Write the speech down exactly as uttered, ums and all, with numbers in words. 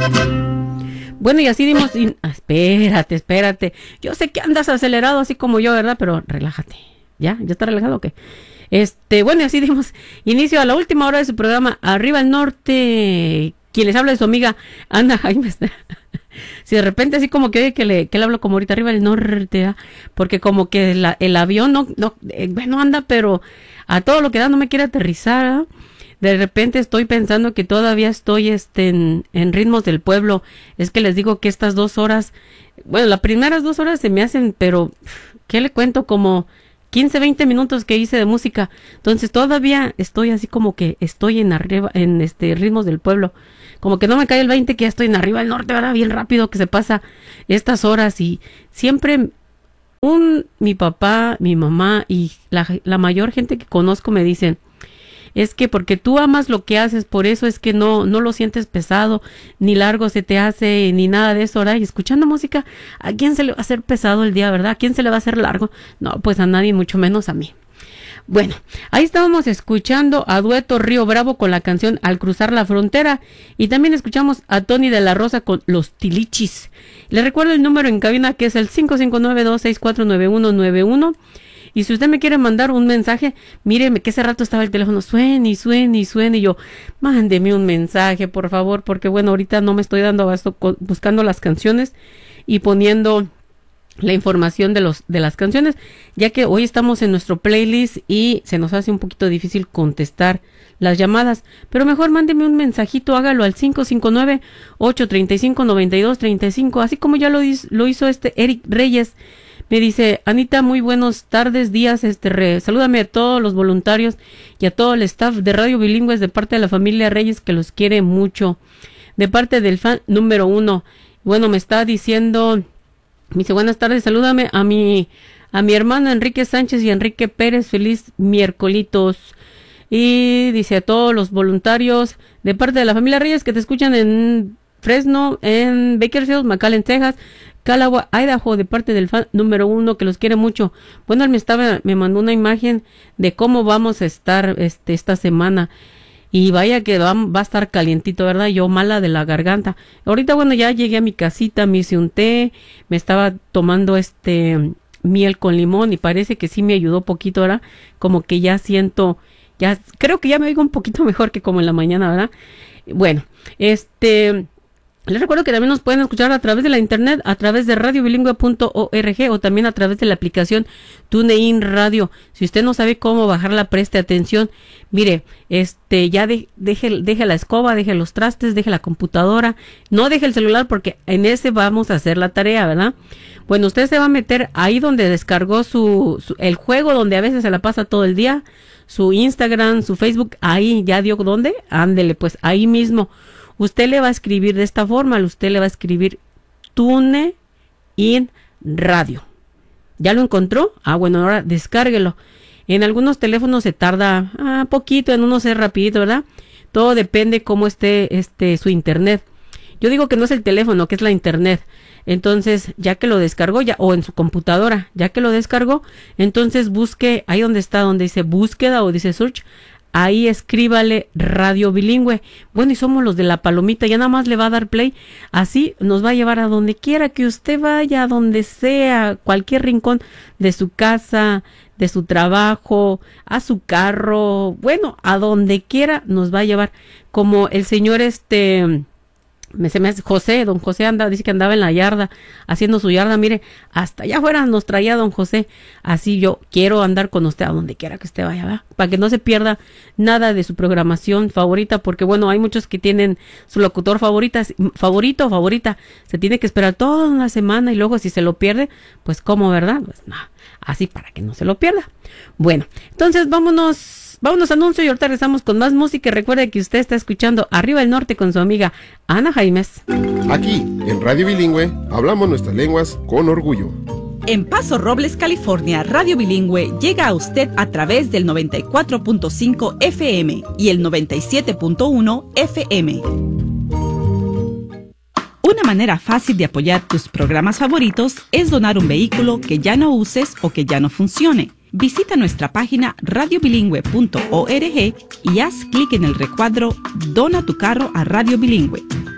Bueno, y así dimos... In... Ah, espérate, espérate. Yo sé que andas acelerado así como yo, ¿verdad? Pero relájate. ¿Ya? ¿Ya está relajado o qué? Este, bueno, y así dimos inicio a la última hora de su programa Arriba el Norte. Quien les habla de su amiga Ana Jaime. Si de repente así como que oye que le, que le hablo como ahorita Arriba el Norte, ¿eh? Porque como que la, el avión no, no, eh, bueno, anda, pero a todo lo que da no me quiere aterrizar, ¿eh? De repente estoy pensando que todavía estoy este, en, en ritmos del pueblo. Es que les digo que estas dos horas, bueno, las primeras dos horas se me hacen, pero, ¿qué le cuento? Como quince, veinte minutos que hice de música. Entonces todavía estoy así como que estoy en arriba, en este ritmos del pueblo. Como que no me cae el veinte que ya estoy en Arriba del Norte, ¿verdad? Bien rápido que se pasa estas horas. Y siempre un, mi papá, mi mamá y la, la mayor gente que conozco me dicen, es que porque tú amas lo que haces, por eso es que no, no lo sientes pesado, ni largo se te hace, ni nada de eso, ¿verdad? Y escuchando música, ¿a quién se le va a hacer pesado el día, verdad? ¿A quién se le va a hacer largo? No, pues a nadie, mucho menos a mí. Bueno, ahí estábamos escuchando a Dueto Río Bravo con la canción Al Cruzar la Frontera, y también escuchamos a Tony de la Rosa con Los Tilichis. Les recuerdo el número en cabina que es el cinco cinco nueve, dos seis cuatro, nueve uno nueve uno. Y si usted me quiere mandar un mensaje, míreme que ese rato estaba el teléfono, suene y suene y suene, y yo, mándeme un mensaje, por favor, porque bueno, ahorita no me estoy dando abasto buscando las canciones y poniendo la información de los de las canciones, ya que hoy estamos en nuestro playlist y se nos hace un poquito difícil contestar las llamadas, pero mejor mándeme un mensajito, hágalo al cinco cinco nueve, ocho tres cinco, nueve dos tres cinco, así como ya lo, lo hizo este Eric Reyes. Me dice, Anita, muy buenos tardes, días, este, re, salúdame a todos los voluntarios y a todo el staff de Radio Bilingües de parte de la familia Reyes que los quiere mucho, de parte del fan número uno. Bueno, me está diciendo, me dice, buenas tardes, salúdame a mi, a mi hermano Enrique Sánchez y Enrique Pérez, feliz miércolitos. Y dice a todos los voluntarios de parte de la familia Reyes que te escuchan en Fresno, en Bakersfield, McAllen, Texas, Calagua, Idaho, de parte del fan número uno que los quiere mucho. Bueno, él me estaba, me mandó una imagen de cómo vamos a estar este esta semana. Y vaya que va, va a estar calientito, ¿verdad? Yo mala de la garganta. Ahorita, bueno, ya llegué a mi casita, me hice un té, me estaba tomando este miel con limón y parece que sí me ayudó poquito, ¿verdad? Como que ya siento, ya creo que ya me oigo un poquito mejor que como en la mañana, ¿verdad? Bueno, este... les recuerdo que también nos pueden escuchar a través de la internet, a través de radio bilingüe punto org o también a través de la aplicación TuneIn Radio. Si usted no sabe cómo bajarla, preste atención. Mire, este, ya de, deje, deje la escoba, deje los trastes, deje la computadora, no deje el celular porque en ese vamos a hacer la tarea, ¿verdad? Bueno, usted se va a meter ahí donde descargó su, su el juego donde a veces se la pasa todo el día, su Instagram, su Facebook, ahí ya dio dónde, ándele, pues ahí mismo. Usted le va a escribir de esta forma, usted le va a escribir TuneIn Radio. ¿Ya lo encontró? Ah, bueno, ahora descárguelo. En algunos teléfonos se tarda ah, poquito, en unos es rapidito, ¿verdad? Todo depende cómo esté este su internet. Yo digo que no es el teléfono, que es la internet. Entonces, ya que lo descargó, ya o en su computadora, ya que lo descargó, entonces busque ahí donde está, donde dice búsqueda o dice search. Ahí escríbale Radio Bilingüe. Bueno, y somos los de la palomita, ya nada más le va a dar play. Así nos va a llevar a donde quiera que usted vaya, a donde sea, cualquier rincón de su casa, de su trabajo, a su carro, bueno, a donde quiera nos va a llevar. Como el señor este... Me, se me hace José, don José anda, dice que andaba en la yarda, haciendo su yarda, mire, hasta allá afuera nos traía don José, así yo quiero andar con usted a donde quiera que usted vaya, ¿verdad? Para que no se pierda nada de su programación favorita, porque bueno, hay muchos que tienen su locutor favorita, favorito o favorita, se tiene que esperar toda una semana y luego si se lo pierde, pues ¿cómo, verdad? Pues no, así para que no se lo pierda. Bueno, entonces vámonos. Vámonos a anuncio y ahorita regresamos con más música. Y recuerde que usted está escuchando Arriba el Norte con su amiga Ana Jaimes. Aquí, en Radio Bilingüe, hablamos nuestras lenguas con orgullo. En Paso Robles, California, Radio Bilingüe llega a usted a través del noventa y cuatro punto cinco F M y el noventa y siete punto uno F M. Una manera fácil de apoyar tus programas favoritos es donar un vehículo que ya no uses o que ya no funcione. Visita nuestra página radio bilingüe punto org y haz clic en el recuadro Dona tu carro a Radio Bilingüe.